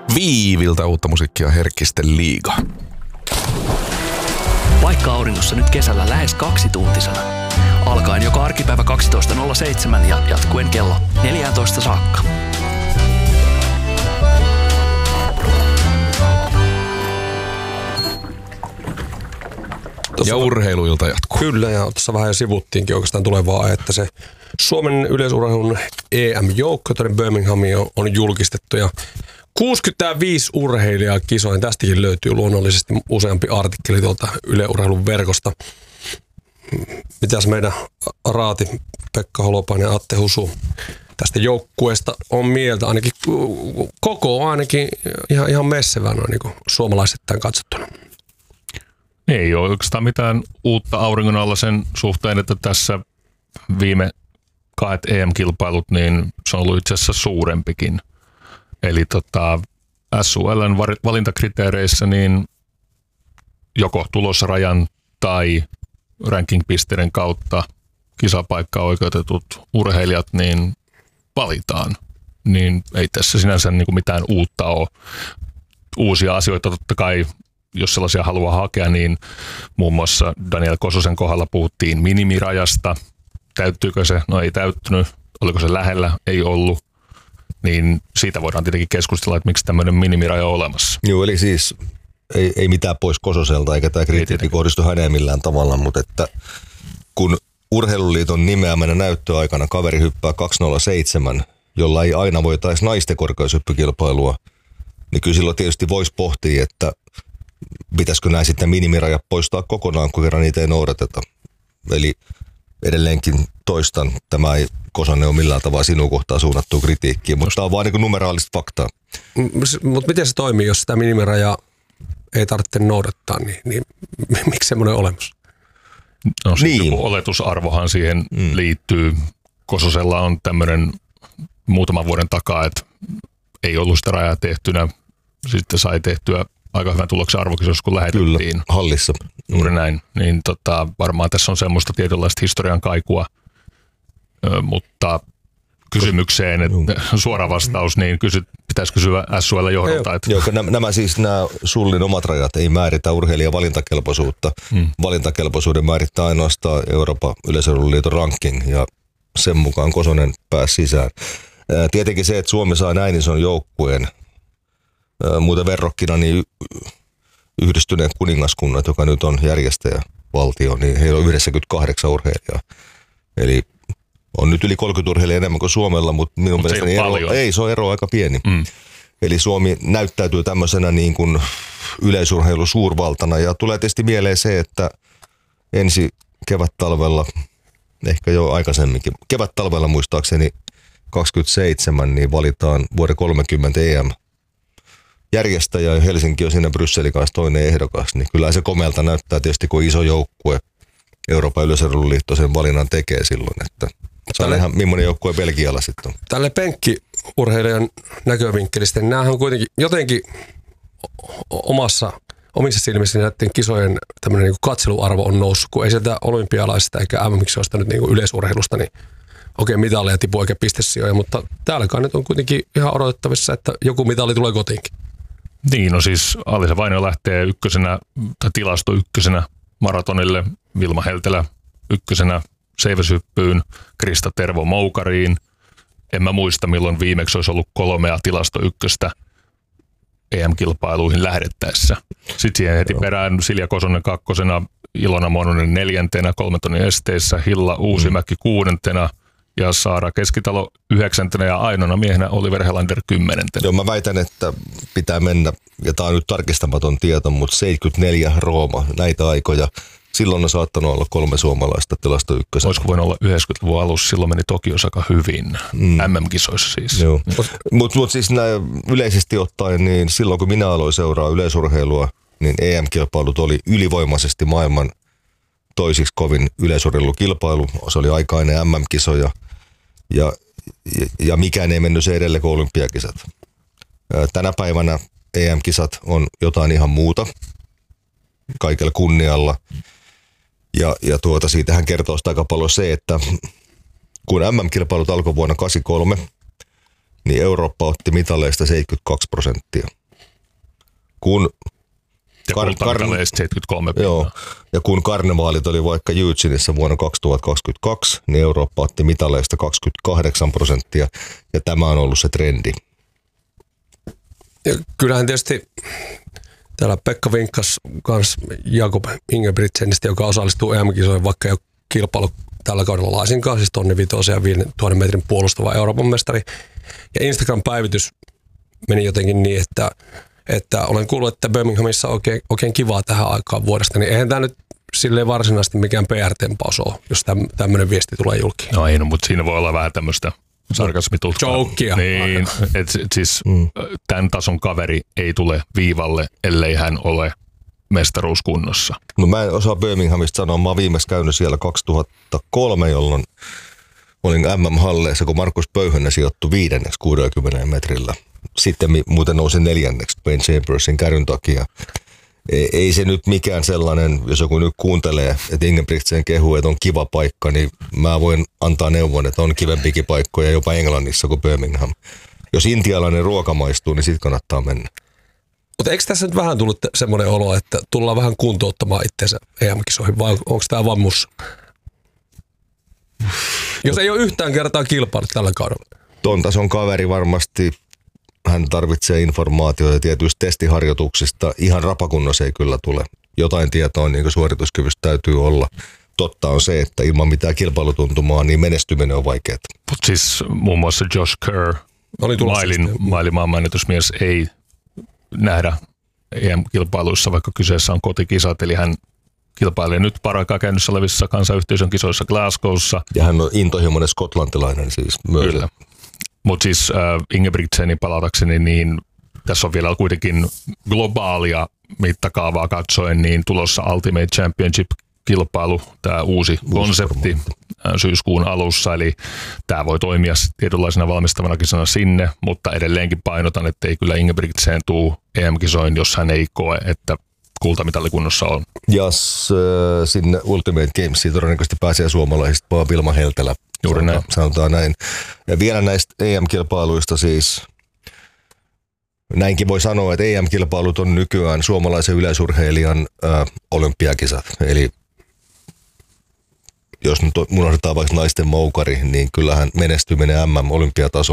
Viiviltä uutta musiikkia Herkkisten liiga. Paikka auringossa nyt kesällä lähes 2-tuntisena. Alkaen joka arkipäivä 12.07 ja jatkuen kello 14 saakka. Ja urheiluilta jatkuu. Kyllä, ja tuossa vähän jo sivuttiinkin oikeastaan tulevaa, että se Suomen yleisurheilun EM-joukko tuonne Birminghamiin on julkistettu ja 65 urheilijaa kisoihin. Tästäkin löytyy luonnollisesti useampi artikkeli tuolta Yle Urheilun verkosta. Mitäs meidän raati Pekka Holopainen ja Atte Husu tästä joukkueesta on mieltä? Ainakin koko ainakin ihan messevä noin niin kuin suomalaisittain katsottuna. Ei ole oikeastaan mitään uutta auringon alla sen suhteen, että tässä viime 2 EM-kilpailut, niin se on ollut itse asiassa suurempikin. Eli SUL:n valintakriteereissä niin joko tulosrajan tai ranking-pisteiden kautta kisapaikkaan oikeutetut urheilijat niin valitaan. Niin ei tässä sinänsä niin kuin mitään uutta ole. Uusia asioita totta kai, jos sellaisia haluaa hakea, niin muun muassa Daniel Kososen kohdalla puhuttiin minimirajasta. Täyttyykö se? No ei täyttynyt. Oliko se lähellä? Ei ollut. Niin siitä voidaan tietenkin keskustella, että miksi tämmöinen minimiraja on olemassa. Joo, eli siis ei mitään pois Kososelta, eikä tämä kritiikki kohdistu häneen millään tavalla, mutta että kun Urheiluliiton nimeämänä näyttöaikana kaveri hyppää 207, jolla ei aina voitaisi naisten korkeushyppykilpailua, niin kyllä silloin tietysti voisi pohtia, että pitäisikö näin sitten minimirajat poistaa kokonaan, kun kerran niitä ei noudateta. Eli edelleenkin toistan, tämä ei Kosonen ole millään tavalla sinun kohtaan suunnattua kritiikkiä, mutta tämä on vaan niin numeraalista faktaa. Mutta miten se toimii, jos sitä minimirajaa ei tarvitse noudattaa, niin miksi semmoinen on olemassa? No niin. Oletusarvohan siihen liittyy. Kososella on tämmöinen muutaman vuoden takaa, että ei ollut sitä rajaa tehtynä. Sitten sai tehtyä aika hyvän tuloksen arvokisossa, kun lähetettiin. Kyllä, hallissa. Juuri näin. Niin varmaan tässä on semmoista tietynlaista historian kaikua, mutta kysymykseen, että suora vastaus, niin pitäisi kysyä SUL johdolta. Joo, nämä Sullin omat rajat ei määritä urheilijan valintakelpoisuutta. Valintakelpoisuuden määrittää ainoastaan Euroopan yleisurheiluliiton ranking ja sen mukaan Kosonen pääsi sisään. Tietenkin se, että Suomi saa näin ison joukkueen, muuten verrokkina, niin Yhdistyneen kuningaskunnat, joka nyt on järjestäjävaltio, niin heillä on 98 urheilijaa. Eli on nyt yli 30 urheilijaa enemmän kuin Suomella, mutta minun mielestäni se on ero aika pieni. Eli Suomi näyttäytyy tämmöisenä niin kuin yleisurheilu suurvaltana ja tulee tietysti mieleen se, että ensi kevättalvella, ehkä jo aikaisemminkin, kevättalvella muistaakseni 27, niin valitaan vuoden 30 EM järjestäjä ja Helsinki on siinä Brysselin kanssa toinen ehdokas, niin kyllä se komealta näyttää tietysti, kun iso joukkue Euroopan yleisurheiluliitto sen valinnan tekee silloin, että saa ihan millainen joukkue Belgialla sitten on. Tälle penkkiurheilijan näkövinkkelistä, niin nämähän on kuitenkin jotenkin omissa silmissä näiden kisojen tämmöinen niin kuin katseluarvo on noussut, kun ei sieltä olympialaisista eikä MM-kisoista nyt niin kuin yleisurheilusta, niin oikein mitaleja tipu eikä pistesijoja, mutta täälläkään nyt on kuitenkin ihan odotettavissa, että joku mitali tulee kotiinkin. Niin, no siis Alisa Vainio lähtee tilasto ykkösenä maratonille, Vilma Heltelä ykkösenä seiväshyppyyn, Krista Tervo moukariin. En mä muista, milloin viimeksi olisi ollut 3 tilasto ykköstä EM-kilpailuihin lähdettäessä. Sitten siihen heti perään Silja Kosonen 2, Ilona Mononen 4, 3 tonnin esteissä, Hilla Uusimäki 6 ja Saara Keskitalo 9 ja ainoana miehenä Oliver Helander 10. Joo, mä väitän, että pitää mennä, ja tää on nyt tarkistamaton tieto, mutta 74 Rooma, näitä aikoja. Silloin on saattanut olla 3 suomalaista tilasto ykkösen. Olisiko voinut olla 90-luvun alussa, silloin meni Tokiossa aika hyvin, MM-kisoissa siis. Joo, mutta siis yleisesti ottaen, niin silloin kun minä aloin seuraa yleisurheilua, niin EM-kilpailut oli ylivoimaisesti maailman toisiksi kovin yleisurheilukilpailu. Se oli aikainen MM-kisoja ja mikään ei mennyt se edelle kuin olympiakisat. Tänä päivänä EM-kisat on jotain ihan muuta kaikella kunnialla. Ja siitähän kertoo sitä aika paljon se, että kun MM-kilpailut alkoi vuonna 1983, niin Eurooppa otti mitaleista 72%. Kun Ja kultamitaleista 73 joo, ja kun karnevaalit oli vaikka Eugeneissa vuonna 2022, niin Eurooppa otti mitaleista 28%, ja tämä on ollut se trendi. Ja kyllähän tietysti täällä Pekka vinkkas kans Jakob Ingebrigtsenistä, joka osallistuu EM-kisoihin, vaikka ei ole kilpailu tällä kaudella laisinkaan, siis 1500 ja 5000 metrin puolustava Euroopan mestari. Ja Instagram-päivitys meni jotenkin niin, että olen kuullut, että Birminghamissa on oikein kivaa tähän aikaan vuodesta, niin eihän tämä nyt silleen varsinaisesti mikään PR-tempaus ole, jos tämmöinen viesti tulee julkiin. No ei, mutta siinä voi olla vähän tämmöistä sarkasmitutkaa. Jokea. Niin, siis tämän tason kaveri ei tule viivalle, ellei hän ole mestaruuskunnossa. No mä en osaa Birminghamista sanoa, mä oon viimeksi käynyt siellä 2003, jolloin olin MM-halleissa, kun Markus Pöyhönen sijoittui 5. 60 metrillä. Sitten muuten nousi 4. Ben Chambersin kärryn takia. Ei se nyt mikään sellainen, jos joku nyt kuuntelee, että Ingebrigtsen kehuu, että on kiva paikka, niin mä voin antaa neuvon, että on kivempikin paikkoja jopa Englannissa kuin Birmingham. Jos intialainen ruoka maistuu, niin sit kannattaa mennä. Mutta eikö tässä nyt vähän tullut semmoinen olo, että tullaan vähän kuntouttamaan itseensä EM-kisoihin, vai onko tämä vaan mussa? Jos ei ole yhtään kertaa kilpailut tällä kaudella. Ton tason kaveri varmasti, hän tarvitsee informaatiota ja tietyistä testiharjoituksista. Ihan rapakunnossa ei kyllä tule. Jotain tietoa niin suorituskyvystä täytyy olla. Totta on se, että ilman mitään kilpailutuntumaa, niin menestyminen on vaikeaa. Mutta siis muun muassa Josh Kerr, mailin maailmanennätysmies, ei nähdä EM-kilpailuissa, vaikka kyseessä on kotikisat, eli hän kilpailee nyt paraikaa käynnissä olevissa kansanyhteisön kisoissa Glasgowssa. Ja hän on intohimoinen skotlantilainen siis myös. Kyllä. Mutta siis Ingebrigtsenin palatakseni, niin tässä on vielä kuitenkin globaalia mittakaavaa katsoen, niin tulossa Ultimate Championship-kilpailu, tämä uusi konsepti syyskuun alussa, eli tämä voi toimia tietynlaisena valmistavana kisana sinne, mutta edelleenkin painotan, että ei kyllä Ingebrigtsen tuu EM-kisoin, jos hän ei koe, että kultamitalikunnossa on. Ja sinne Ultimate Gamesiin todennäköisesti pääsee suomalaisista vaan Vilma Heltelä. Juuri näin. Sanotaan näin. Ja vielä näistä EM-kilpailuista siis, näinkin voi sanoa, että EM-kilpailut on nykyään suomalaisen yleisurheilijan olympiakisat. Eli jos nyt unohdetaan vaikka naisten moukari, niin kyllähän menestyminen MM-olympiatasolla